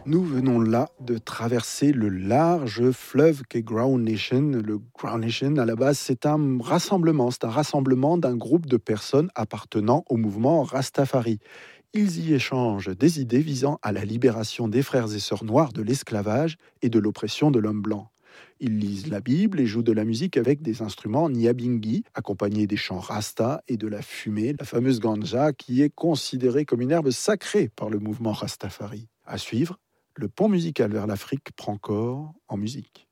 Nous venons là de traverser le large fleuve qu'est Ground Nation. Le Ground Nation, à la base, c'est un rassemblement. C'est un rassemblement d'un groupe de personnes appartenant au mouvement Rastafari. Ils y échangent des idées visant à la libération des frères et sœurs noirs de l'esclavage et de l'oppression de l'homme blanc. Ils lisent la Bible et jouent de la musique avec des instruments nyabingi, accompagnés des chants rasta et de la fumée, la fameuse ganja qui est considérée comme une herbe sacrée par le mouvement Rastafari. À suivre, le pont musical vers l'Afrique prend corps en musique.